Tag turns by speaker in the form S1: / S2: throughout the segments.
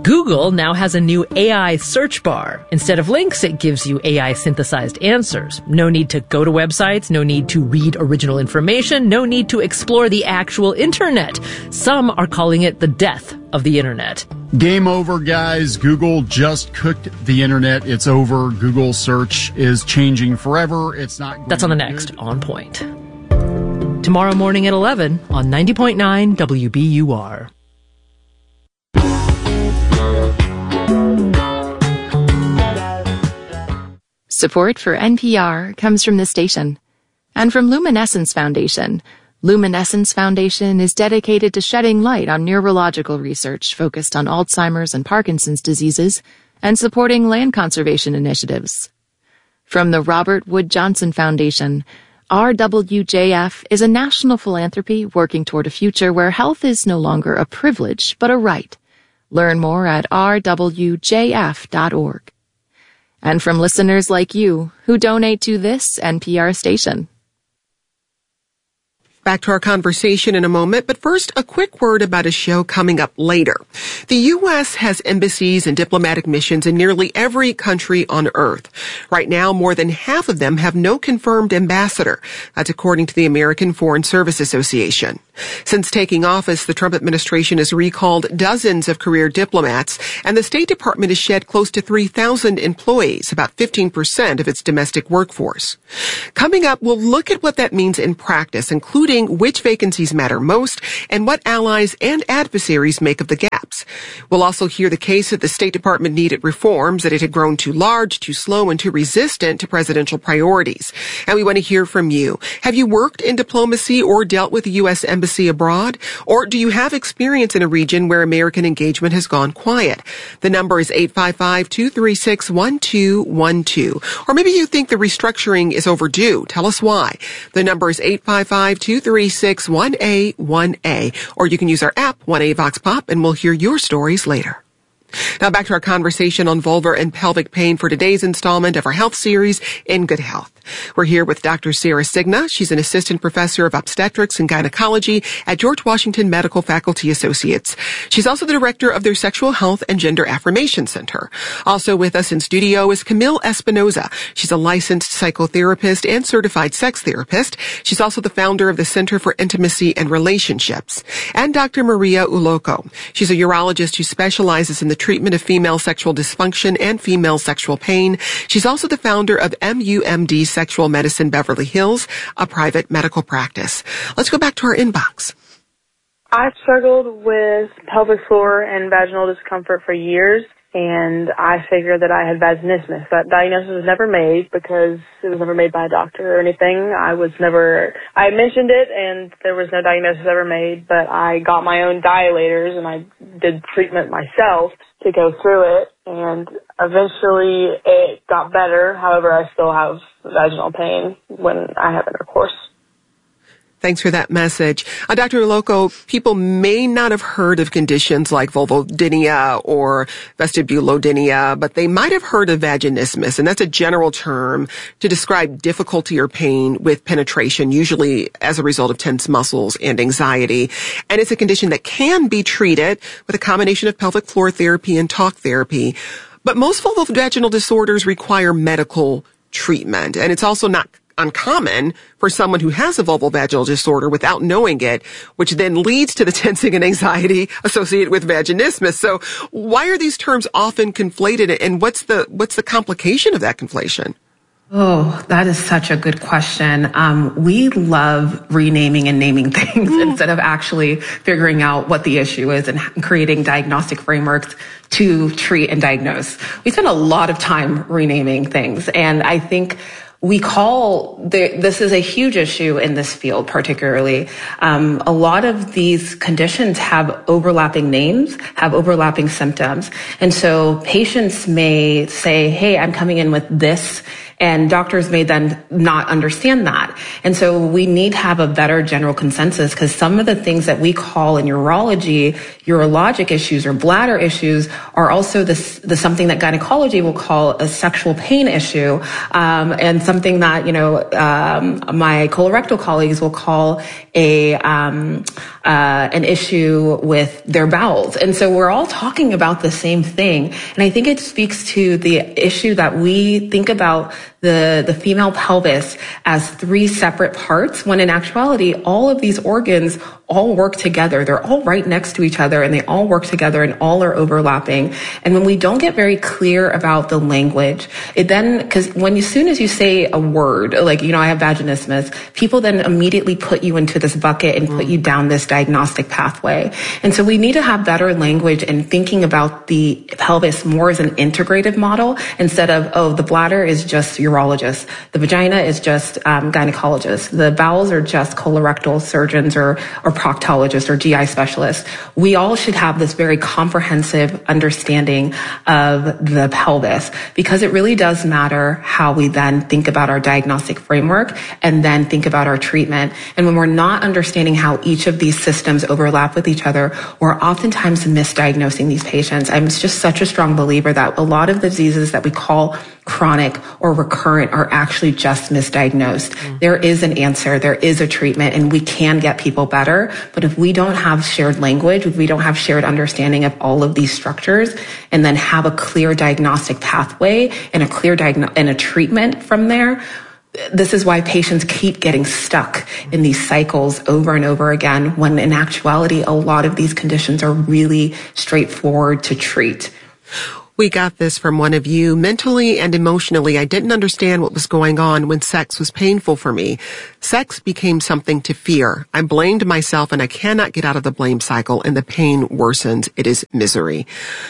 S1: Google now has a new AI search bar. Instead of links, it gives you AI synthesized answers. No need to go to websites, no need to read original information, no need to explore the actual internet. Some are calling it the death of the internet.
S2: Game over, guys. Google just cooked the internet. It's over. Google search is changing forever. It's not.
S1: That's on the next On Point. Tomorrow morning at 11 on 90.9 WBUR.
S3: Support for NPR comes from the station and from Luminescence Foundation. Luminescence Foundation is dedicated to shedding light on neurological research focused on Alzheimer's and Parkinson's diseases and supporting land conservation initiatives. From the Robert Wood Johnson Foundation, RWJF is a national philanthropy working toward a future where health is no longer a privilege but a right. Learn more at rwjf.org. And from listeners like you who donate to this NPR station.
S4: Back to our conversation in a moment, but first, a quick word about a show coming up later. The U.S. has embassies and diplomatic missions in nearly every country on Earth. Right now, more than half of them have no confirmed ambassador. That's according to the American Foreign Service Association. Since taking office, the Trump administration has recalled dozens of career diplomats, and the State Department has shed close to 3,000 employees, about 15% of its domestic workforce. Coming up, we'll look at what that means in practice, including which vacancies matter most and what allies and adversaries make of the gaps. We'll also hear the case that the State Department needed reforms, that it had grown too large, too slow, and too resistant to presidential priorities. And we want to hear from you. Have you worked in diplomacy or dealt with the U.S. Embassy abroad? Or do you have experience in a region where American engagement has gone quiet? The number is 855-236-1212. Or maybe you think the restructuring is overdue. Tell us why. The number is 855-236-1A1A. Or you can use our app, 1A Vox Pop, and we'll hear your stories later. Now back to our conversation on vulvar and pelvic pain for today's installment of our health series, In Good Health. We're here with Dr. Sarah Cigna. She's an assistant professor of obstetrics and gynecology at George Washington Medical Faculty Associates. She's also the director of their Sexual Health and Gender Affirmation Center. Also with us in studio is Camille Espinoza. She's a licensed psychotherapist and certified sex therapist. She's also the founder of the Center for Intimacy and Relationships. And Dr. Maria Ulloco. She's a urologist who specializes in the treatment of female sexual dysfunction and female sexual pain. She's also the founder of MUMD Sexual Medicine Beverly Hills, a private medical practice. Let's go back to our inbox.
S5: I struggled with pelvic floor and vaginal discomfort for years, and I figured that I had vaginismus. That diagnosis was never made because it was never made by a doctor or anything. I mentioned it, and there was no diagnosis ever made, but I got my own dilators, and I did treatment myself to go through it, and eventually it got better. However, I still have vaginal pain when I have intercourse.
S4: Thanks for that message. Dr. Ulloco, people may not have heard of conditions like vulvodynia or vestibulodynia, but they might have heard of vaginismus, and that's a general term to describe difficulty or pain with penetration, usually as a result of tense muscles and anxiety. And it's a condition that can be treated with a combination of pelvic floor therapy and talk therapy. But most vulvovaginal disorders require medical treatment, and it's also not uncommon for someone who has a vulvovaginal disorder without knowing it, which then leads to the tensing and anxiety associated with vaginismus. So why are these terms often conflated, and what's the complication of that conflation?
S6: Oh, that is such a good question. We love renaming and naming things instead of actually figuring out what the issue is and creating diagnostic frameworks to treat and diagnose. We spend a lot of time renaming things, and I think this is a huge issue in this field, particularly. A lot of these conditions have overlapping names, have overlapping symptoms. And so patients may say, hey, I'm coming in with this, and doctors may then not understand that. And so we need to have a better general consensus, because some of the things that we call in urology, urologic issues or bladder issues, are also the something that gynecology will call a sexual pain issue, and something that, my colorectal colleagues will call a an issue with their bowels. And so we're all talking about the same thing. And I think it speaks to the issue that we think about the female pelvis as three separate parts, when in actuality, all of these organs all work together. They're all right next to each other, and they all work together, and all are overlapping. And when we don't get very clear about the language, it then, because as soon as you say a word, like, I have vaginismus, people then immediately put you into this bucket and put you down this diagnostic pathway. And so we need to have better language and thinking about the pelvis more as an integrative model instead of, the bladder is just urologist, the vagina is just gynecologist, the bowels are just colorectal surgeons or proctologists or GI specialists. We all should have this very comprehensive understanding of the pelvis, because it really does matter how we then think about our diagnostic framework and then think about our treatment. And when we're not understanding how each of these systems overlap with each other, we're oftentimes misdiagnosing these patients. I'm just such a strong believer that a lot of the diseases that we call chronic or recurrent are actually just misdiagnosed. There is an answer, there is a treatment, and we can get people better. But if we don't have shared language, if we don't have shared understanding of all of these structures, and then have a clear diagnostic pathway and a clear and a treatment from there, this is why patients keep getting stuck in these cycles over and over again, when in actuality, a lot of these conditions are really straightforward to treat.
S4: We got this from one of you. Mentally and emotionally, I didn't understand what was going on when sex was painful for me. Sex became something to fear. I blamed myself, and I cannot get out of the blame cycle, and the pain worsens. It is misery.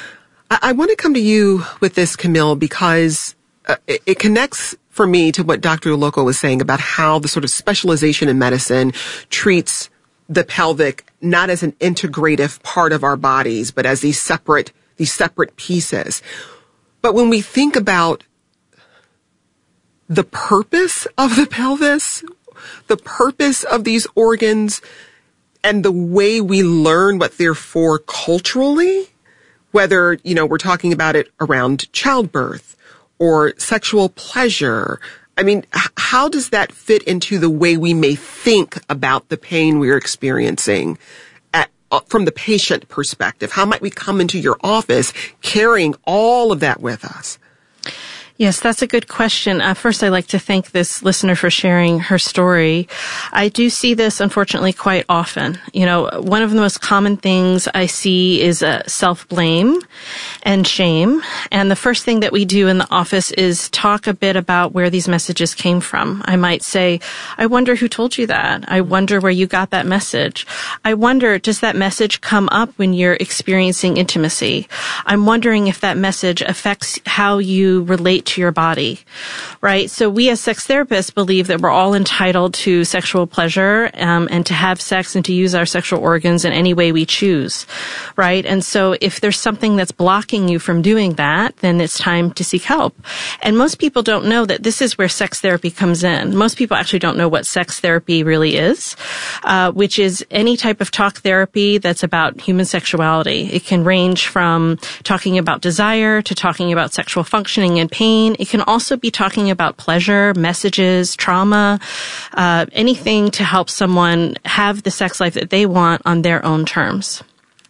S4: I want to come to you with this, Camille, because it connects for me to what Dr. Uloko was saying about how the sort of specialization in medicine treats the pelvic not as an integrative part of our bodies, but as these separate pieces. But when we think about the purpose of the pelvis, the purpose of these organs, and the way we learn what they're for culturally, whether, we're talking about it around childbirth or sexual pleasure, I mean, how does that fit into the way we may think about the pain we're experiencing from the patient perspective? How might we come into your office carrying all of that with us?
S7: Yes, that's a good question. First, I'd like to thank this listener for sharing her story. I do see this, unfortunately, quite often. One of the most common things I see is self-blame and shame. And the first thing that we do in the office is talk a bit about where these messages came from. I might say, I wonder who told you that. I wonder where you got that message. I wonder, does that message come up when you're experiencing intimacy? I'm wondering if that message affects how you relate to your body, right? So we as sex therapists believe that we're all entitled to sexual pleasure and to have sex and to use our sexual organs in any way we choose, right? And so if there's something that's blocking you from doing that, then it's time to seek help. And most people don't know that this is where sex therapy comes in. Most people actually don't know what sex therapy really is, which is any type of talk therapy that's about human sexuality. It can range from talking about desire to talking about sexual functioning and pain. It can also be talking about pleasure, messages, trauma, anything to help someone have the sex life that they want on their own terms.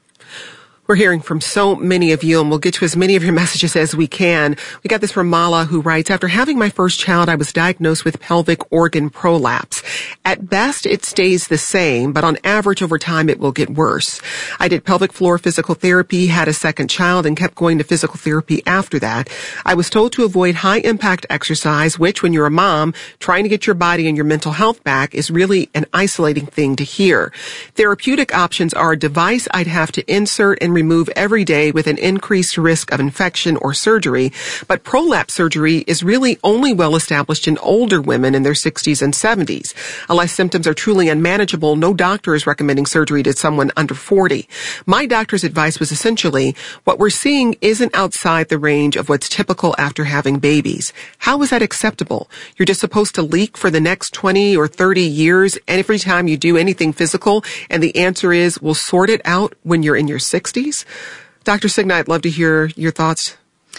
S4: We're hearing from so many of you, and we'll get to as many of your messages as we can. We got this from Mala, who writes, after having my first child, I was diagnosed with pelvic organ prolapse. At best, it stays the same, but on average, over time, it will get worse. I did pelvic floor physical therapy, had a second child, and kept going to physical therapy after that. I was told to avoid high-impact exercise, which, when you're a mom, trying to get your body and your mental health back is really an isolating thing to hear. Therapeutic options are a device I'd have to insert and remove every day with an increased risk of infection or surgery, but prolapse surgery is really only well established in older women in their 60s and 70s. Unless symptoms are truly unmanageable, no doctor is recommending surgery to someone under 40. My doctor's advice was essentially, what we're seeing isn't outside the range of what's typical after having babies. How is that acceptable? You're just supposed to leak for the next 20 or 30 years every time you do anything physical, and the answer is, we'll sort it out when you're in your 60s? Dr. Signa, I'd love to hear your thoughts.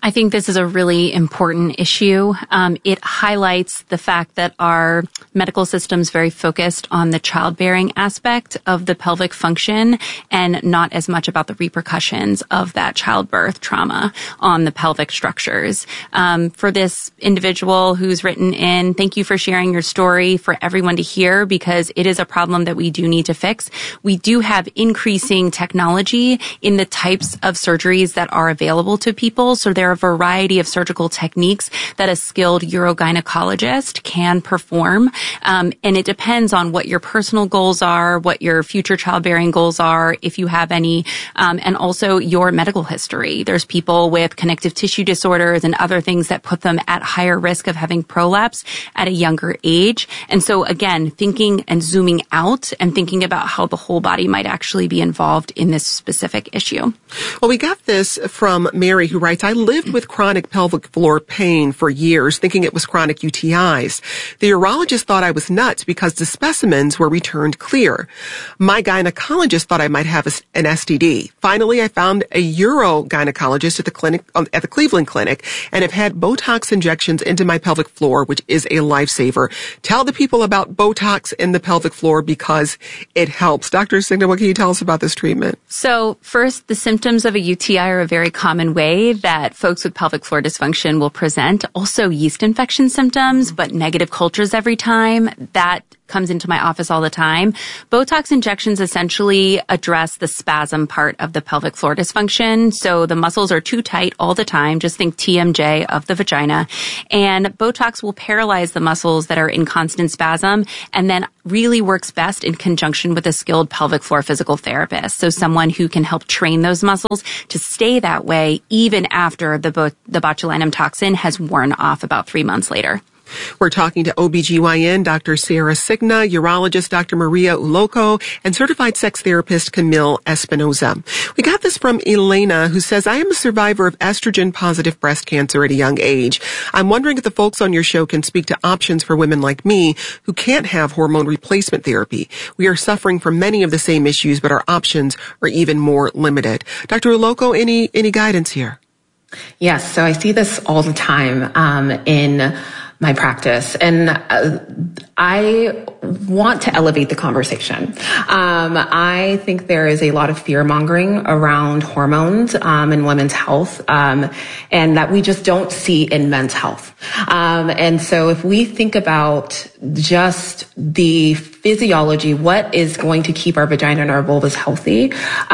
S8: I think this is a really important issue. It highlights the fact that our medical system is very focused on the childbearing aspect of the pelvic function and not as much about the repercussions of that childbirth trauma on the pelvic structures. For this individual who's written in, thank you for sharing your story for everyone to hear, because it is a problem that we do need to fix. We do have increasing technology in the types of surgeries that are available to people. So there are a variety of surgical techniques that a skilled urogynecologist can perform. And it depends on what your personal goals are, what your future childbearing goals are, if you have any, and also your medical history. There's people with connective tissue disorders and other things that put them at higher risk of having prolapse at a younger age. And so again, thinking and zooming out and thinking about how the whole body might actually be involved in this specific issue.
S4: Well, we got this from Mary, who writes, I lived with chronic pelvic floor pain for years, thinking it was chronic UTIs. The urologist thought I was nuts because the specimens were returned clear. My gynecologist thought I might have an STD. Finally, I found a urogynecologist at the Cleveland Clinic, and have had Botox injections into my pelvic floor, which is a lifesaver. Tell the people about Botox in the pelvic floor because it helps. Dr. Signa, what can you tell us about this treatment?
S8: So first, the symptoms of a UTI are a very common way that folks with pelvic floor dysfunction will present. Also yeast infection symptoms, but negative cultures every time. That comes into my office all the time. Botox injections essentially address the spasm part of the pelvic floor dysfunction. So the muscles are too tight all the time. Just think TMJ of the vagina. And Botox will paralyze the muscles that are in constant spasm, and then really works best in conjunction with a skilled pelvic floor physical therapist. So someone who can help train those muscles to stay that way even after the botulinum toxin has worn off about 3 months later.
S4: We're talking to OBGYN Dr. Sara Signa, urologist Dr. Maria Ulloco, and certified sex therapist Camille Espinoza. We got this from Elena, who says, I am a survivor of estrogen-positive breast cancer at a young age. I'm wondering if the folks on your show can speak to options for women like me who can't have hormone replacement therapy. We are suffering from many of the same issues, but our options are even more limited. Dr. Ulloco, any guidance here?
S6: Yes, so I see this all the time in my practice, and I want to elevate the conversation. I think there is a lot of fear mongering around hormones and women's health, and that we just don't see in men's health. And so if we think about just the physiology, what is going to keep our vagina and our vulvas healthy,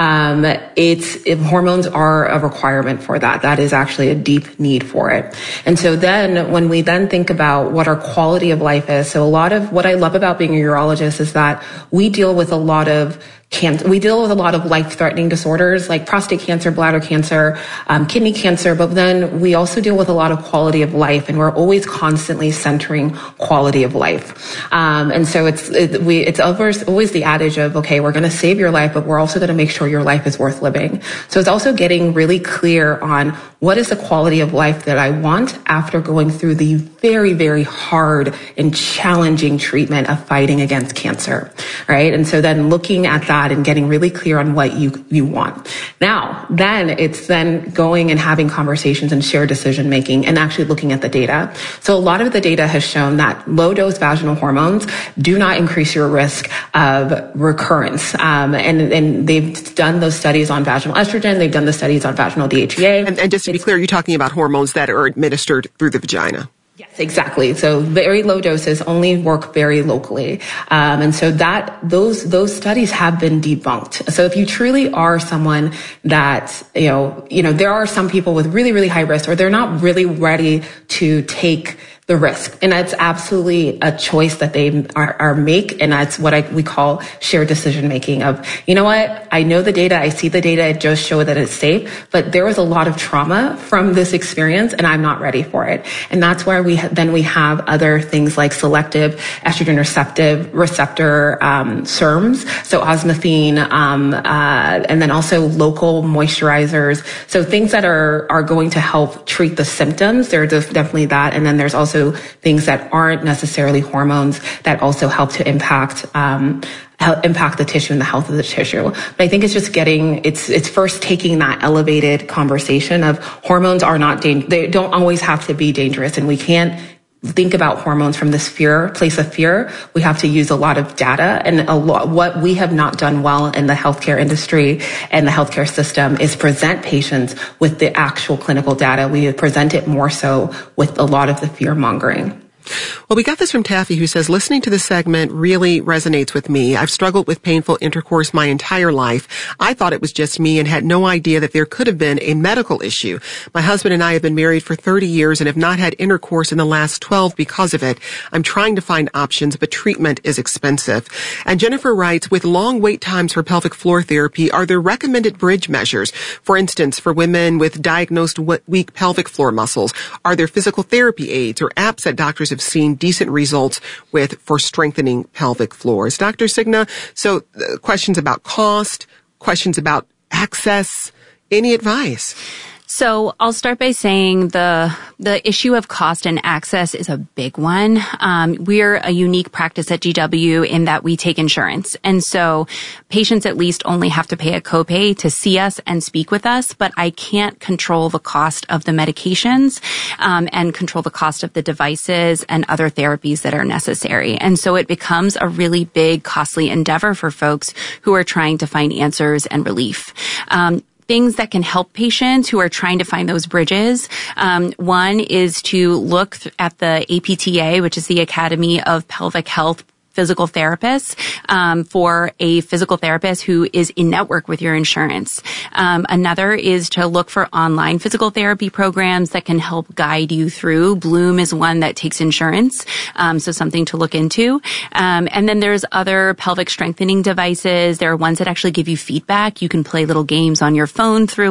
S6: hormones are a requirement for that. That is actually a deep need for it. And so then when we then think about what our quality of life is, so a lot of what I love about being a urologist is that we deal with a lot of life-threatening disorders like prostate cancer, bladder cancer, kidney cancer, but then we also deal with a lot of quality of life, and we're always constantly centering quality of life. And so it's always the adage of, okay, we're going to save your life, but we're also going to make sure your life is worth living. So it's also getting really clear on what is the quality of life that I want after going through the very, very hard and challenging treatment of fighting against cancer, right? And so then looking at that and getting really clear on what you want. Now, then it's then going and having conversations and shared decision making and actually looking at the data. So a lot of the data has shown that low dose vaginal hormones do not increase your risk of recurrence. And they've done those studies on vaginal estrogen. They've done the studies on vaginal DHEA. And just to be clear, you're talking about hormones that are administered through the vagina. Yes, exactly. So very low doses only work very locally. And so those studies have been debunked. So if you truly are someone that, there are some people with really, really high risk, or they're not really ready to take the risk. And that's absolutely a choice that they are make. And that's what we call shared decision making of, you know what? I know the data. I see the data. It just shows that it's safe, but there was a lot of trauma from this experience and I'm not ready for it. And that's why we have other things like selective estrogen receptor SERMs. So osmothene, and then also local moisturizers. So things that are going to help treat the symptoms. There's definitely that. And then there's also things that aren't necessarily hormones that also help to impact impact the tissue and the health of the tissue. But I think it's just it's first taking that elevated conversation of hormones are not they don't always have to be dangerous, and we can't think about hormones from this place of fear. We have to use a lot of data, and what we have not done well in the healthcare industry and the healthcare system is present patients with the actual clinical data. We present it more so with a lot of the fear mongering.
S4: Well, we got this from Taffy, who says, listening to this segment really resonates with me. I've struggled with painful intercourse my entire life. I thought it was just me and had no idea that there could have been a medical issue. My husband and I have been married for 30 years and have not had intercourse in the last 12 because of it. I'm trying to find options, but treatment is expensive. And Jennifer writes, with long wait times for pelvic floor therapy, are there recommended bridge measures? For instance, for women with diagnosed weak pelvic floor muscles, are there physical therapy aids or apps that doctors have seen decent results with for strengthening pelvic floors? Dr. Signa, so questions about cost, questions about access, any advice?
S8: So I'll start by saying the issue of cost and access is a big one. We're a unique practice at GW in that we take insurance. And so patients at least only have to pay a copay to see us and speak with us, but I can't control the cost of the medications, and control the cost of the devices and other therapies that are necessary. And so it becomes a really big, costly endeavor for folks who are trying to find answers and relief. Things that can help patients who are trying to find those bridges. One is to look at the APTA, which is the Academy of Pelvic Health physical therapists, for a physical therapist who is in network with your insurance. Another is to look for online physical therapy programs that can help guide you through. Bloom is one that takes insurance, so something to look into. And then there's other pelvic strengthening devices. There are ones that actually give you feedback. You can play little games on your phone through